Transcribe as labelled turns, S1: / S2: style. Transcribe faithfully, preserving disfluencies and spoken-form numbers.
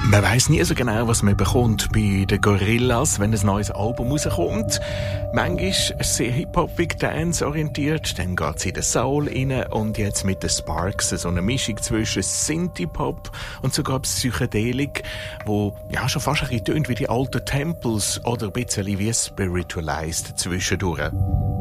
S1: Man weiss nie so genau, was man bekommt bei den Gorillaz, wenn ein neues Album rauskommt. Manchmal ist es sehr hip-hopig, dance-orientiert, dann geht es in den Soul rein und jetzt mit den Sparks so eine Mischung zwischen Synthie-Pop und sogar Psychedelik, wo ja schon fast ein bisschen tönt wie die alten Temples oder ein bisschen wie Spiritualized zwischendurch.